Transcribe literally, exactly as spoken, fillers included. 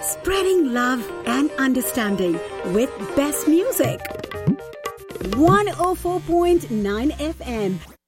spreading love and understanding with best music. one oh four point nine F M